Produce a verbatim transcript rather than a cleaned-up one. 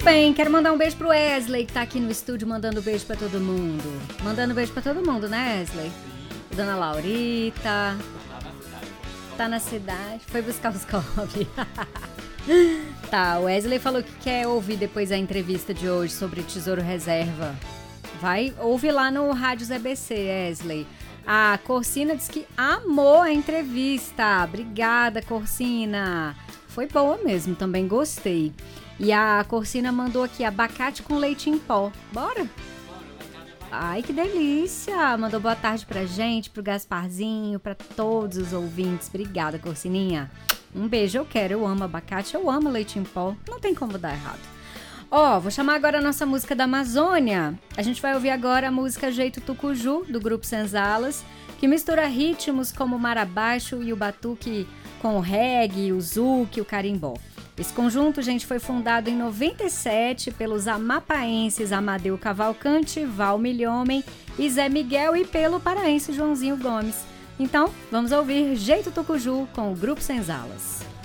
bem, quero mandar um beijo pro Wesley, que tá aqui no estúdio mandando beijo pra todo mundo. Mandando beijo pra todo mundo, né, Wesley? Dona Laurita. Tá na cidade. Foi buscar os copos. Tá, o Wesley falou que quer ouvir depois a entrevista de hoje sobre Tesouro Reserva. Vai, ouve lá no Rádio Zé B C, Wesley. A Corsina disse que amou a entrevista. Obrigada, Corsina. Foi boa mesmo, também gostei. E a Corsina mandou aqui abacate com leite em pó. Bora? Ai, que delícia. Mandou boa tarde pra gente, pro Gasparzinho, pra todos os ouvintes. Obrigada, Corsininha. Um beijo, eu quero. Eu amo abacate, eu amo leite em pó. Não tem como dar errado. Ó, oh, vou chamar agora a nossa música da Amazônia. A gente vai ouvir agora a música Jeito Tucuju, do Grupo Senzalas, que mistura ritmos como o marabaixo e o batuque com o reggae, o zouk e o carimbó. Esse conjunto, gente, foi fundado em noventa e sete pelos amapaenses Amadeu Cavalcante, Val Milhomem e Zé Miguel e pelo paraense Joãozinho Gomes. Então, vamos ouvir Jeito Tucuju com o Grupo Senzalas.